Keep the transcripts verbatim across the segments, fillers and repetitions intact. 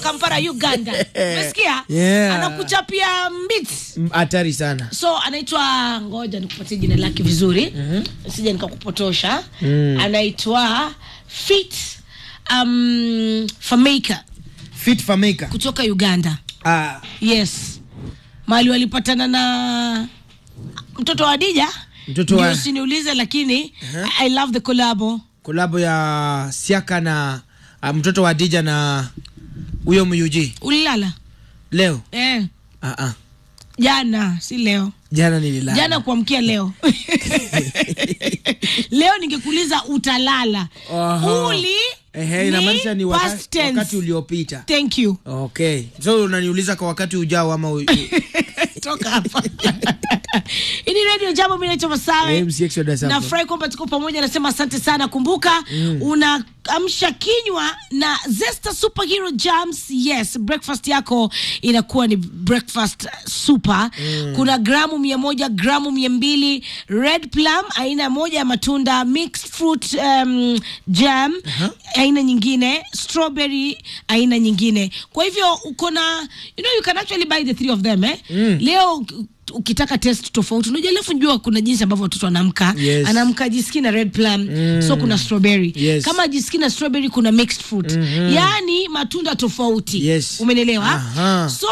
Kampala Uganda. Umesikia? Yeah. Anakuchapia mbits. Hatari sana. So anaitwa, ngoja nikupatie jina lake vizuri. Mm -hmm. Sije nikakupotosha. Mm. Anaitwa Fit um Fameka. Fit Fameka kutoka Uganda. Ah. Yes. Mali walipatana na mtoto wa Adija. Mtoto wa usiniulize lakini uh -huh. I love the collabo. Collabo ya Siaka na uh, mtoto wa Adija na huyo Muyuji. Ulilala leo? Eh. Ah ah. Jana, si leo. Jana nililala. Jana kuamkia leo. Leo ningekuuliza utalala. Uh-huh. Uli ehe, inamaanisha ni wakati, wakati uliopita. Thank you. Okay. So unaniuliza kwa wakati ujao ama u... toka hapa. Ini radio Jambo, mimi naitwa Masawe. Na fry kwamba tuko pamoja, nasema asante sana. Kumbuka mm. unaamsha kinywa na Zesta Superhero Jams. Yes, breakfast yako inakuwa ni breakfast super. Mm. Kuna gramu mia moja, gramu mia mbili, red plum aina moja ya matunda, mixed fruit um, jam uh-huh. aina nyingine, strawberry aina nyingine. Kwa hivyo uko na, you know, you can actually buy the three of them eh. Mm. Leo ukitaka test tofauti, unajua leo unajua kuna jinsi ambavyo watoto wanaamka. Yes. Anaamka jiski na red plum, mm. so kuna strawberry. Yes. Kama jiski na strawberry kuna mixed fruit. Mm-hmm. Yaani matunda tofauti. Yes. Umeelewa? Aha. So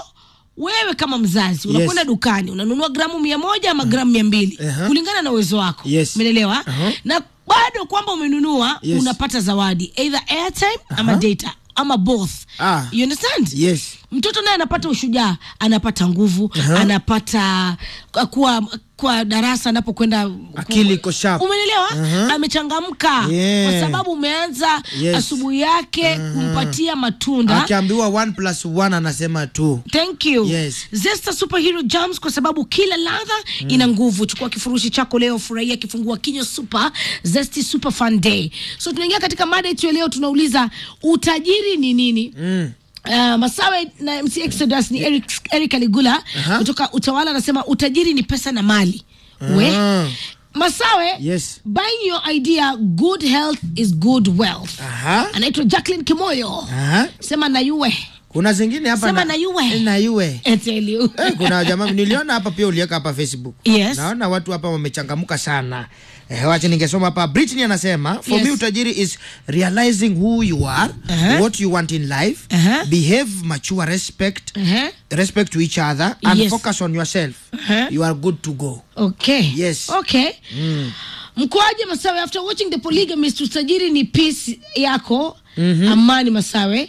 wewe kama mzazi unakwenda yes. dukani unanunua gramu mia moja ama gramu mia mbili uh-huh. kulingana na uwezo wako. Yes. Umeelewa? Uh-huh. Na bado kwamba umenunua yes. unapata zawadi either airtime uh-huh. ama data ama both. Ah. You understand? Yes. Mtoto naye anapata ushujaa, anapata nguvu, uh-huh. anapata kuwa kwa darasa anapokwenda akili iko sharp. Umeelewa? Uh-huh. Amechangamka yeah. kwa sababu umeanza yes. asubuhi yake uh-huh. kumpatia matunda. Akiambiwa one plus one anasema two. Thank you. Yes. Zesta Superhero Jams, kwa sababu kila ladha mm. ina nguvu. Chukua kifurushi chako leo, furahia kifungua kinywa super Zesty Super Fun Day. So tunaingia katika mada yetu leo, tunauliza utajiri ni nini? Mm. Uh, Masawe na M C Exodus ni Eric, Eric Aligula uh-huh. kutoka Utawala anasema utajiri ni pesa na mali. Uh-huh. We Masawe, yes. buying your idea, good health is good wealth. Uh-huh. Anaitwa Jacqueline Kimoyo. Uh-huh. Sema na yuwe. Kuna zingine hapa sema na, na yuwe. Na yuwe. I tell you. Eh, kuna jamaa niliona hapa pia uliweka hapa Facebook. Yes. Naona watu hapa wamechangamuka sana. Eh, wacha ningesoma hapa. Britney anasema, for yes. me utajiri is realizing who you are, uh-huh. what you want in life, uh-huh. behave mature, respect, uh-huh. respect to each other, and yes. focus on yourself. Uh-huh. You are good to go. Okay. Yes. Okay. Mm. Mkwaje Masawe, after watching The Polygamist, utajiri ni peace yako, mm-hmm. amani Masawe.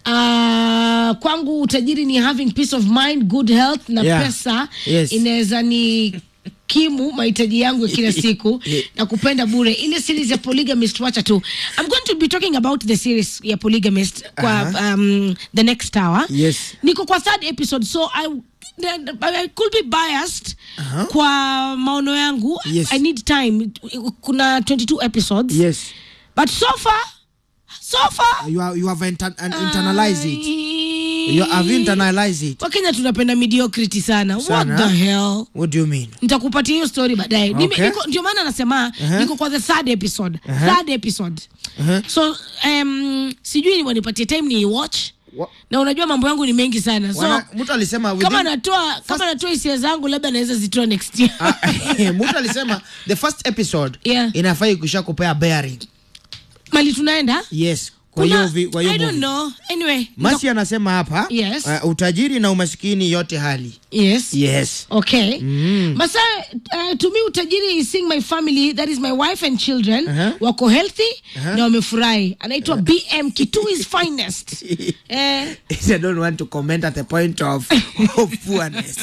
Uh, kwangu utajiri ni having peace of mind, good health na yeah. pesa. Yes. Inaweza ni kimu mahitaji yangu kila siku na kupenda bure. Ile series ya Polygamist wacha tu. I'm going to be talking about the series ya Polygamist kwa uh-huh. um, the next hour. Yes. Niko kwa third episode, so I I could be biased uh-huh. kwa maono yangu. Yes. I need time. Kuna twenty-two episodes. Yes. But so far so far you are, you have inter- internalized uh, it. You have internalized it. Wakenya tunapenda mediocrity sana. sana. What the hell? What do you mean? Nitakupatia hiyo story baadaye. Okay. Ndio maana nasema uh-huh. niko kwa the third episode. Uh-huh. Third episode. Uh-huh. So um sijui ni wanipatie time ni watch. What? Na unajua mambo yangu ni mengi sana. So mtu alisema kama natoa first... kama natoa hisia zangu labda naweza zitoa next year. Mtu alisema the first episode yeah. inafaa kushakupea bearing. Mali tunaenda? Yes. Kwa hiyo kwa hiyo I don't know. Anyway, Masi anasema hapa yes. uh, utajiri na umaskini yote hali. Yes. Yes. Okay. Mm. Masa uh, to me utajiri is seeing my family, that is my wife and children uh-huh. wako healthy uh-huh. na wamefurahi. Anaitwa uh-huh. B M Kitu is finest. eh I don't want to comment at the point of, of poorness.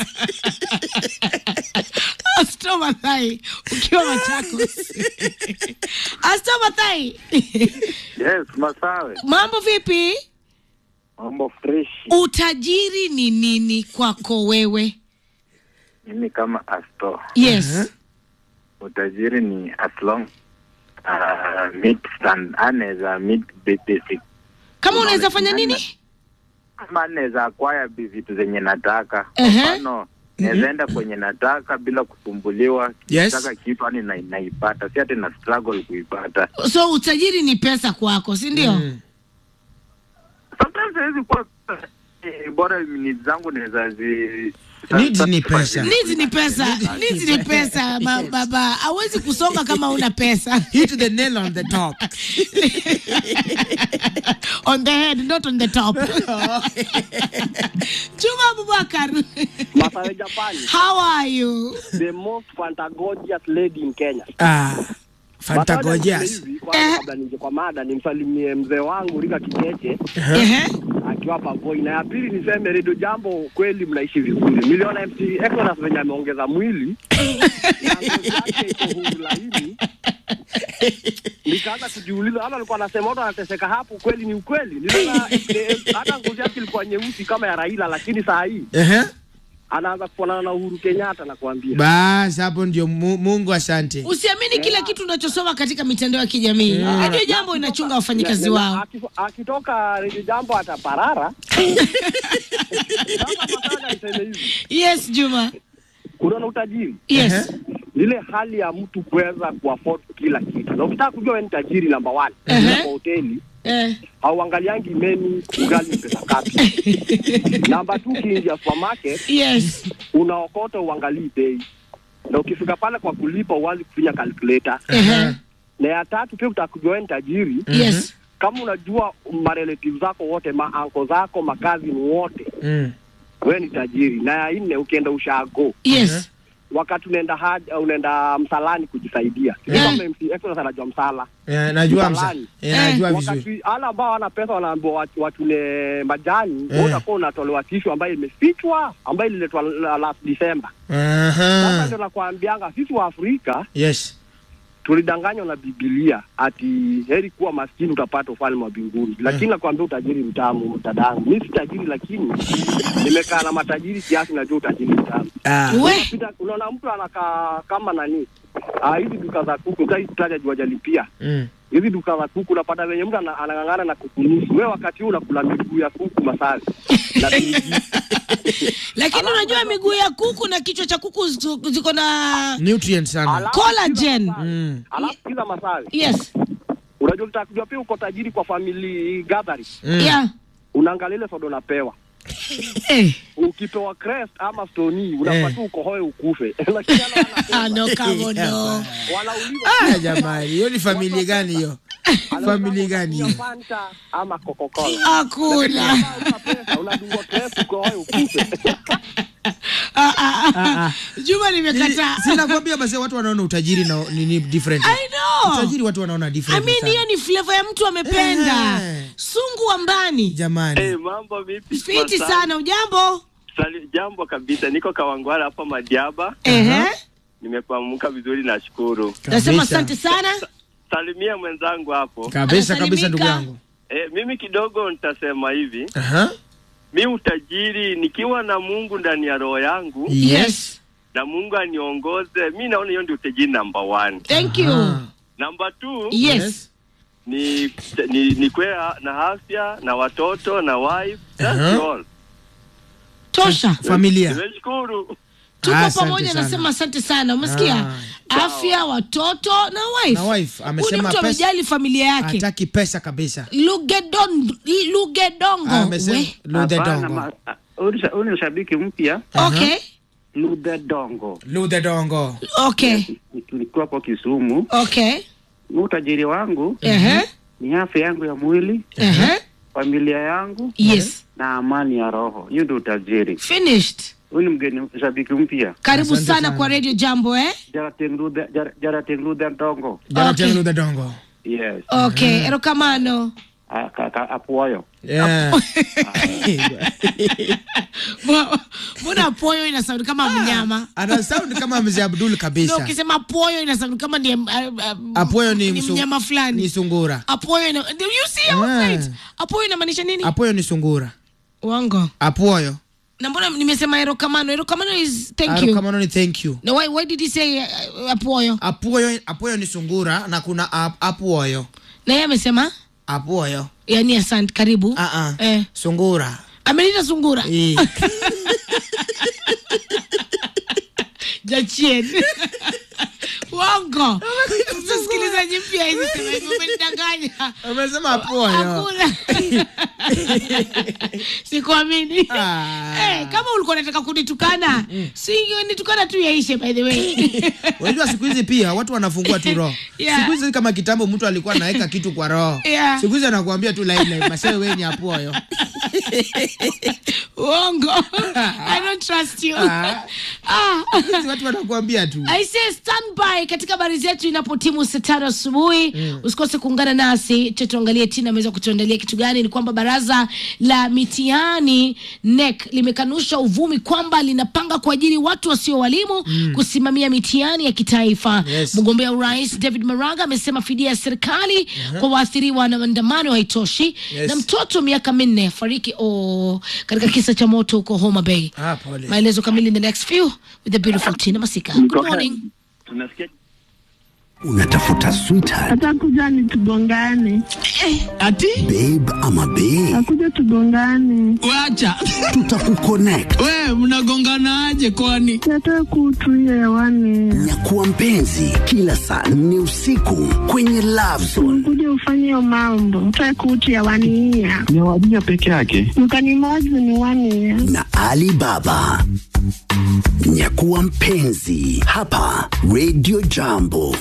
Astoma thai ukiwa Machakos. Astoma thai. Yes, Masawe. Mambo vipi? Mambo fresh. Utajiri ni nini kwako wewe? Mimi kama Asto. Yes. Uh-huh. Utajiri ni as long uh, meet stand anaweza meet basic. Kama unaweza fanya nini? Kama anaweza acquire vitu zenye nataka. Uh-huh. No. Naweza enda kwenye nataka bila kusumbuliwa. Yes. Nataka kitu ani na naipata. Si ati na struggle kuipata. So utajiri ni pesa kwako, si ndio? Mm. Sometimes hizi kwa bora needs zangu naweza zi Needs ni pesa. Needs ni pesa. Needs ni pesa baba. Hawezi kusonga kama una pesa. Hit the nail on the top. On the head, not on the top. Juma Abubakar. Masawe Japan. How are you? The most fantagorgeous lady in Kenya. Ah. Fantagorgeous. Eh. Kabla nije kwa mada nimsalimie mzee wangu Rika Kijeje. Eh. Akiwa papo ina ya pili niseme Radio Jambo kweli mnaishi vizuri. Miliona M C Exodus venye ameongeza mwili. Nikaanza kujiuliza ama alikuwa anasema watu anateseka hapo kweli ni ukweli. Niliona hata ngozi yake ilikuwa nyeusi kama ya Raila lakini saa hii. Eh. Anaanza kufanana na Uhuru Kenyatta na kuambia. Bas hapo ndio Mungu asante. Usiamini kila kitu unachosoma katika mitandao ya kijamii. Radio yeah. Jambo inachunga wafanyikazi wao. Akitoka Radio Jambo ataparara. Yes Juma. Kuna utajiri. Yes. Ile hali ya mtu kuweza kuafford kila kitu. Na ukitaka kujua wewe ni tajiri number one uh-huh. kwa hoteli. Eh. Hauangaliangi menu ugali pesa ngapi. Number two kiingia supermarket. Yes. Unaokota uangalie bei. Na ukifika pale kwa kulipa uanze kufinya calculator. Uh-huh. Na ya tatu pia utakujua ni tajiri. Yes. Kama unajua ma relatives zako wote, ma uncle zako, makazi wote. Mm. Wewe ni tajiri. Na ya nne ukienda ushago. Yes. Uh-huh. Wakati unaenda hadi unaenda msalani kujisaidia. Yeah. Kama M C Exodus anajua msala. Yeah, najua msala. Yeah, najua vizuri. Wakati ala ambao wana pesa wanaambiwa watu, watu ne majani, yeah. Utakuwa unatolewa tishu ambayo imefichwa, ambayo ililetwa last December. Aha. Sasa ndio nakwambianga sisi wa Afrika, yes, tulidanganywa na Biblia ati heri kuwa maskini utapata ufalme wa mbinguni. Lakini nakwambia utajiri mtamu mtadangu. Mimi si tajiri lakini nimekaa na matajiri kiasi najua utajiri mtamu. Ah. Unaona mtu anakaa kama nani? Ah, hizi duka za kuku kai tutaja jua jalipia. Mm. Hizi duka za kuku unapata wenye mtu anangangana na kukunusu. Wewe wakati huu unakula miguu ya kuku masali. Lakini unajua miguu ya kuku na kichwa cha kuku ziko na nutrients sana. Collagen. Mm. Alafu kiza masali. Yes. Unajua utakujua pia uko tajiri kwa family gathering. Mm. Yeah. Unaangalia ile sodo napewa. Eh. Ukipewa crest ama stoni unapata eh. uko hoe ukufe. Lakini ana no kabo no. Wanauliza ah jamani, hiyo ni familia gani hiyo? Familia gani hiyo? Fanta ama Coca-Cola. Hakuna. Unadungwa crest uko hoe ukufe. Ah ah. Juma nimekataa. Sina kwambia basi watu wanaona utajiri na ni different. I know. Utajiri watu wanaona different. I mean hiyo ni flavor ya mtu amependa. Eh. Sungu wa mbani. Jamani. Eh, hey, mambo vipi? Fiti sana, ujambo? Sali, jambo kabisa. Niko Kawangwala hapa Madiaba. Eh. Uh-huh. Nimekuamka vizuri nashukuru. Nasema asante sana. Sa, salimia mwenzangu hapo. Kabisa kabisa ndugu yangu. Eh, mimi kidogo nitasema hivi. Aha. Uh-huh. Mimi utajiri nikiwa na Mungu ndani ya roho yangu. Yes. Na Mungu aniongoze. Mimi naona hiyo ndio utajiri number one. Thank you. Uh-huh. Number two. Yes. yes. Ni ni ni kwa na afya na watoto na wife. That's uh-huh. all. Tosha. Familia. Nimeshukuru. Tuko pamoja, nasema asante sana. Umesikia? Ah. Afya, watoto na wife. Na wife amesema pesa. Amejali familia yake. Hataki pesa kabisa. Lugedon Lugedongo. Amesema Lugedongo. Huyu ni shabiki mpya. Okay. Lugedongo. Lugedongo. Okay. Tulikuwa kwa Kisumu. Okay. Utajiri wangu uh-huh. ni afya yangu ya mwili, uh-huh. familia yangu, yes, na amani ya roho. Hiyo ndio utajiri. Finished. Huyu mgeni shabiki mpya. Karibu sana, sana kwa Radio Jambo eh. Jara tenglude jara tenglude dongo. Jara tenglude dongo. Yes. Okay, uh-huh. Erokamano. Aka apoyo. Yeah. Mbona poyo ina sound kama mnyama? Ana sound kama Mzee Abdul kabisa. No, ukisema poyo ina sound kama ni apoyo ni mnyama fulani. Ni sungura. Apoyo ina, do you see how yeah. right? Apoyo inamaanisha nini? Apoyo ni sungura. Wango. Apoyo. Na mbona nimesema Erokamano? Erokamano is thank you. Erokamano ni thank you. No, why why did he say uh, apoyo? Apoyo apoyo ni sungura na kuna ap, apoyo. Na yeye amesema apoyo. Yani asante, karibu. Uh-uh. Eh. Sungura. Amenita sungura. Eh. Jachien. Wango. Msikilizaji mpya hivi sema hivyo umenidanganya. Amesema apoyo. Hakuna. Sikuamini. Ah. Eh, kama ulikuwa unataka kunitukana, mm. si nitukana tu yaishe by the way. Unajua siku hizi pia watu wanafungua tu roho. Yeah. Siku hizi kama kitambo mtu alikuwa anaweka kitu kwa roho. Yeah. Siku hizi anakuambia tu live live masewe wewe nyapoyo. Uongo. I don't trust you. Ah. Ah. Hizi watu wanakuambia tu. I say stand by katika habari zetu inapotimu saa tano asubuhi. Mm. Usikose kuungana nasi. Tuangalie Tina ameweza kutuandalia kitu gani. Ni kwamba baraza la mitihani N E C limekanusha uvumi kwamba linapanga kuajiri watu wasio walimu mm. kusimamia mitihani ya kitaifa. Yes. Mgombea urais David Maraga amesema fidia ya serikali uh-huh. kwa waathiriwa na maandamano haitoshi. Yes. Na mtoto miaka minne fariki oh, katika kisa cha moto huko Homa Bay. Ah, pole. Maelezo kamili in the next few with the beautiful Tina Masika. Good morning. Tunasikia unatafuta sweetheart, atakuja ni tugongane. Eh, ati babe ama babe, akuja tugongane. wacha tutakuconnect. We mnagongana aje kwani? Nataka kutuia hewani. Nyakuwa mpenzi kila saa nne usiku kwenye Love Zone. Kuja ufanye mambo. Nataka kutia hewani. Ni wajia peke yake. Mkanimoji ni wani. Na Alibaba. Nyakuwa mpenzi hapa Radio Jambo.